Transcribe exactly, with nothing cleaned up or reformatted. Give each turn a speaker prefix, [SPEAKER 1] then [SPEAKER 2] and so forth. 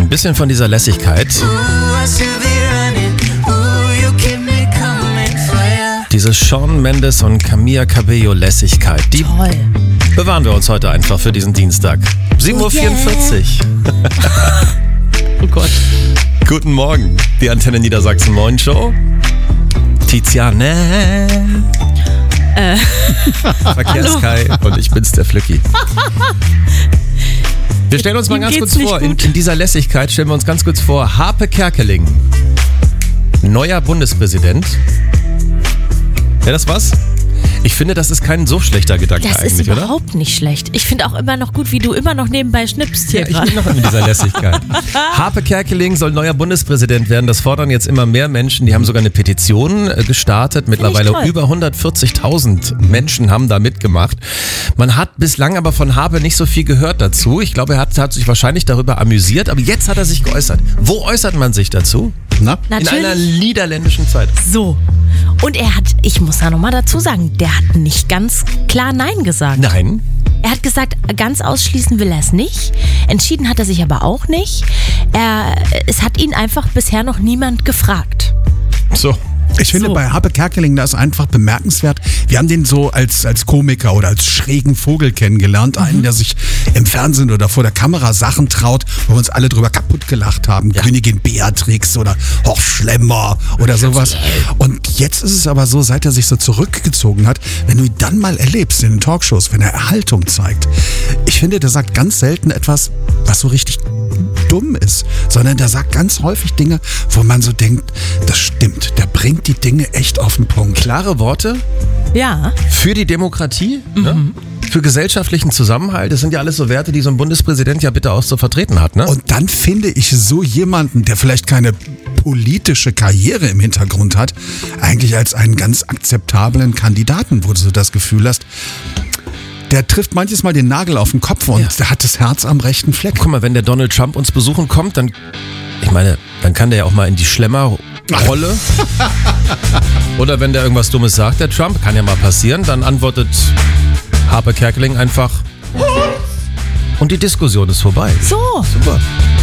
[SPEAKER 1] bisschen von dieser Lässigkeit. Diese Shawn Mendes und Camila Cabello Lässigkeit, die
[SPEAKER 2] Toll.
[SPEAKER 1] bewahren wir uns heute einfach für diesen Dienstag. sieben Uhr vierundvierzig.
[SPEAKER 2] Oh Gott.
[SPEAKER 1] Guten Morgen, die Antenne Niedersachsen Morning Show. Tiziane.
[SPEAKER 2] Äh.
[SPEAKER 1] Verkehrskai und ich bin's, der Flücki. Wir stellen uns mal
[SPEAKER 2] Ihm
[SPEAKER 1] ganz
[SPEAKER 2] geht's
[SPEAKER 1] kurz
[SPEAKER 2] nicht
[SPEAKER 1] vor, in,
[SPEAKER 2] gut.
[SPEAKER 1] in dieser Lässigkeit stellen wir uns ganz kurz vor, Harpe Kerkeling, neuer Bundespräsident. Wäre das was? Ich finde, das ist kein so schlechter Gedanke
[SPEAKER 2] Das
[SPEAKER 1] eigentlich,
[SPEAKER 2] ist
[SPEAKER 1] oder?
[SPEAKER 2] überhaupt nicht schlecht. Ich finde auch immer noch gut, wie du immer noch nebenbei schnippst hier
[SPEAKER 1] Ja, ich
[SPEAKER 2] gerade.
[SPEAKER 1] bin noch in dieser Lässigkeit. Harpe Kerkeling soll neuer Bundespräsident werden. Das fordern jetzt immer mehr Menschen. Die haben sogar eine Petition äh, gestartet. Mittlerweile
[SPEAKER 2] toll.
[SPEAKER 1] über hundertvierzigtausend Menschen haben da mitgemacht. Man hat bislang aber von Harpe nicht so viel gehört dazu. Ich glaube, er hat, hat sich wahrscheinlich darüber amüsiert. Aber jetzt hat er sich geäußert. Wo äußert man sich dazu?
[SPEAKER 3] Na?
[SPEAKER 1] In einer
[SPEAKER 2] Natürlich
[SPEAKER 1] niederländischen Zeitung.
[SPEAKER 2] so. Und er hat, ich muss da nochmal dazu sagen, der hat nicht ganz klar Nein gesagt.
[SPEAKER 1] Nein.
[SPEAKER 2] Er hat gesagt, ganz ausschließen will er es nicht. Entschieden hat er sich aber auch nicht. Er, es hat ihn einfach bisher noch niemand gefragt.
[SPEAKER 1] So.
[SPEAKER 3] Ich finde,
[SPEAKER 2] So.
[SPEAKER 3] bei Harpe Kerkeling, das ist einfach bemerkenswert. Wir haben den so als, als Komiker oder als schrägen Vogel kennengelernt.
[SPEAKER 2] Mhm.
[SPEAKER 3] Einen, der sich im Fernsehen oder vor der Kamera Sachen traut, wo wir uns alle drüber kaputt gelacht haben.
[SPEAKER 1] Ja.
[SPEAKER 3] Königin Beatrix oder Horst Schlemmer oder sowas. Und jetzt ist es aber so, seit er sich so zurückgezogen hat, wenn du ihn dann mal erlebst in den Talkshows, wenn er Erhaltung zeigt. Ich finde, der sagt ganz selten etwas, was so richtig dumm ist, sondern der sagt ganz häufig Dinge, wo man so denkt, das stimmt, der bringt die Dinge echt auf den Punkt.
[SPEAKER 1] Klare Worte
[SPEAKER 2] Ja.
[SPEAKER 1] für die Demokratie, ne? Für gesellschaftlichen Zusammenhalt. Das sind ja alles so Werte, die so ein Bundespräsident ja bitte auch so vertreten hat. Ne?
[SPEAKER 3] Und dann finde ich so jemanden, der vielleicht keine politische Karriere im Hintergrund hat, eigentlich als einen ganz akzeptablen Kandidaten, wo du so das Gefühl hast, der trifft manches Mal den Nagel auf den Kopf und
[SPEAKER 1] Ja.
[SPEAKER 3] der hat das Herz am rechten Fleck.
[SPEAKER 1] Guck mal, wenn der Donald Trump uns besuchen kommt, dann, ich meine, dann kann der ja auch mal in die Schlemmerrolle. Oder wenn der irgendwas Dummes sagt, der Trump, kann ja mal passieren, dann antwortet Harpe Kerkeling einfach und die Diskussion ist vorbei.
[SPEAKER 2] So.
[SPEAKER 1] Super.